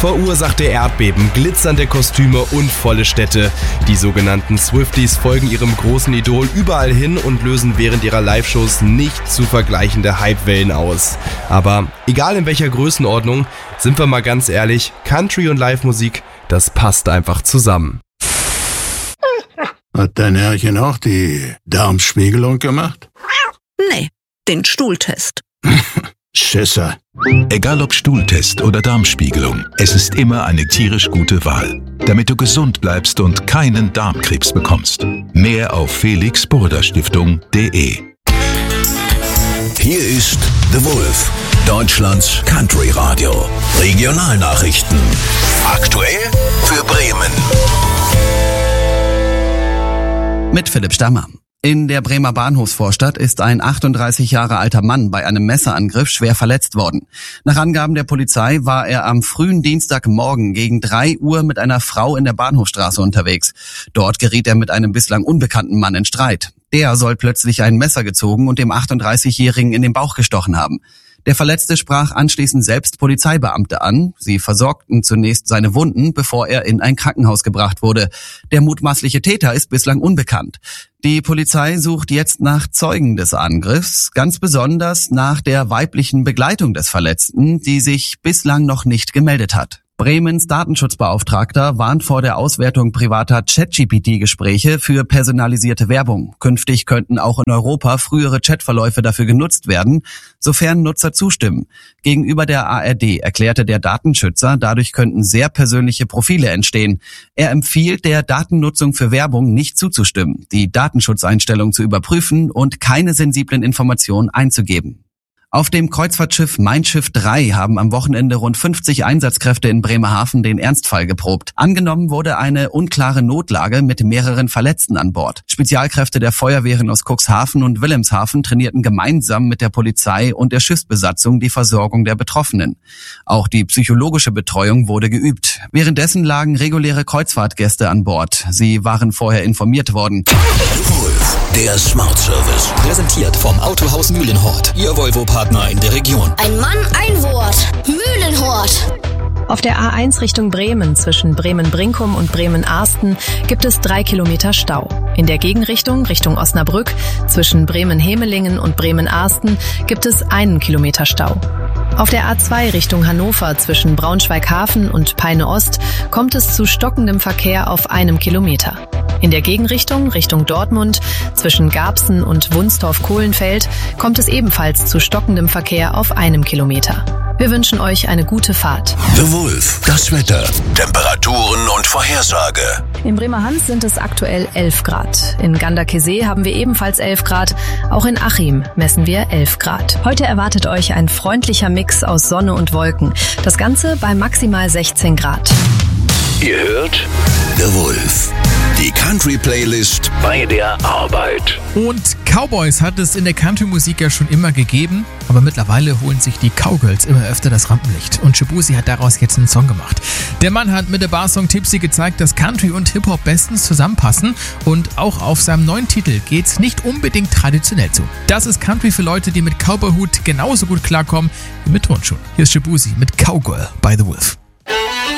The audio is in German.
verursachte Erdbeben, glitzernde Kostüme und volle Städte. Die sogenannten Swifties folgen ihrem großen Idol überall hin und lösen während ihrer Live-Shows nicht zu vergleichende Hypewellen aus. Aber egal in welcher Größenordnung, sind wir mal ganz ehrlich, Country und Live-Musik, das passt einfach zusammen. Hat dein Herrchen auch die Darmspiegelung gemacht? Nee, den Stuhltest. Schisser. Egal ob Stuhltest oder Darmspiegelung, es ist immer eine tierisch gute Wahl, damit du gesund bleibst und keinen Darmkrebs bekommst. Mehr auf felixburderstiftung.de. Hier ist The Wolf, Deutschlands Country Radio. Regionalnachrichten. Aktuell für Bremen. Mit Philipp Stammer. In der Bremer Bahnhofsvorstadt ist ein 38 Jahre alter Mann bei einem Messerangriff schwer verletzt worden. Nach Angaben der Polizei war er am frühen Dienstagmorgen gegen 3 Uhr mit einer Frau in der Bahnhofstraße unterwegs. Dort geriet er mit einem bislang unbekannten Mann in Streit. Der soll plötzlich ein Messer gezogen und dem 38-Jährigen in den Bauch gestochen haben. Der Verletzte sprach anschließend selbst Polizeibeamte an. Sie versorgten zunächst seine Wunden, bevor er in ein Krankenhaus gebracht wurde. Der mutmaßliche Täter ist bislang unbekannt. Die Polizei sucht jetzt nach Zeugen des Angriffs, ganz besonders nach der weiblichen Begleitung des Verletzten, die sich bislang noch nicht gemeldet hat. Bremens Datenschutzbeauftragter warnt vor der Auswertung privater ChatGPT-Gespräche für personalisierte Werbung. Künftig könnten auch in Europa frühere Chatverläufe dafür genutzt werden, sofern Nutzer zustimmen. Gegenüber der ARD erklärte der Datenschützer, dadurch könnten sehr persönliche Profile entstehen. Er empfiehlt der Datennutzung für Werbung nicht zuzustimmen, die Datenschutzeinstellungen zu überprüfen und keine sensiblen Informationen einzugeben. Auf dem Kreuzfahrtschiff Mein Schiff 3 haben am Wochenende rund 50 Einsatzkräfte in Bremerhaven den Ernstfall geprobt. Angenommen wurde eine unklare Notlage mit mehreren Verletzten an Bord. Spezialkräfte der Feuerwehren aus Cuxhaven und Wilhelmshaven trainierten gemeinsam mit der Polizei und der Schiffsbesatzung die Versorgung der Betroffenen. Auch die psychologische Betreuung wurde geübt. Währenddessen lagen reguläre Kreuzfahrtgäste an Bord. Sie waren vorher informiert worden. Wolf, der Smart Service. Präsentiert vom Autohaus Mühlenhort. Ihr Volvo-Partner in der Region. Ein Mann, ein Wort. Mühlenhort. Auf der A1 Richtung Bremen zwischen Bremen-Brinkum und Bremen-Arsten gibt es 3 Kilometer Stau. In der Gegenrichtung Richtung Osnabrück zwischen Bremen-Hemelingen und Bremen-Arsten gibt es 1 Kilometer Stau. Auf der A2 Richtung Hannover zwischen Braunschweig-Hafen und Peine-Ost kommt es zu stockendem Verkehr auf 1 Kilometer. In der Gegenrichtung Richtung Dortmund zwischen Garbsen und Wunstorf-Kohlenfeld kommt es ebenfalls zu stockendem Verkehr auf 1 Kilometer. Wir wünschen euch eine gute Fahrt. The Wolf, das Wetter, Temperaturen und Vorhersage. In Bremerhaven sind es aktuell 11 Grad. In Ganderkesee haben wir ebenfalls 11 Grad. Auch in Achim messen wir 11 Grad. Heute erwartet euch ein freundlicher Mix aus Sonne und Wolken. Das Ganze bei maximal 16 Grad. Ihr hört The Wolf, die Country-Playlist bei der Arbeit. Und Cowboys hat es in der Country-Musik ja schon immer gegeben, aber mittlerweile holen sich die Cowgirls immer öfter das Rampenlicht. Und Shabuzi hat daraus jetzt einen Song gemacht. Der Mann hat mit der Barsong Tipsy gezeigt, dass Country und Hip-Hop bestens zusammenpassen und auch auf seinem neuen Titel geht's nicht unbedingt traditionell zu. Das ist Country für Leute, die mit Cowboy-Hut genauso gut klarkommen wie mit Turnschuhen. Hier ist Shabuzi mit Cowgirl bei The Wolf.